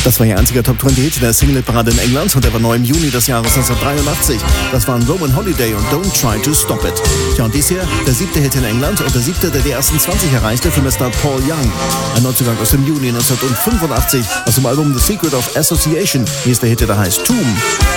Das war ihr einziger Top-20-Hit der Single-Parade in England und der war neu im Juni des Jahres 1983. Das waren Roman Holiday und Don't Try to Stop It. Tja, und dies hier der 7. Hit in England und der 7., der die ersten 20 erreichte für Mr. Paul Young. Ein Neuzugang aus dem Juni 1985 aus dem Album The Secret of Association. Hier ist der Hit, der heißt Tomb.